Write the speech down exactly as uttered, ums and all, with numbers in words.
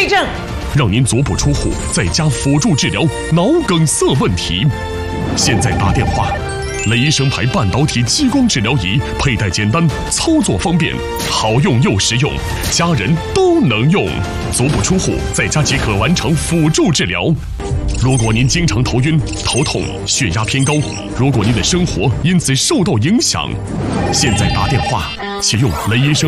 对症， 让您足不出户在家辅助治疗脑梗塞问题。现在打电话。雷医生牌半导体激光治疗仪，佩戴简单，操作方便，好用又实用，家人都能用。足不出户，在家即可完成辅助治疗。如果您经常头晕、头痛、血压偏高，如果您的生活因此受到影响，现在打电话，启用雷医生。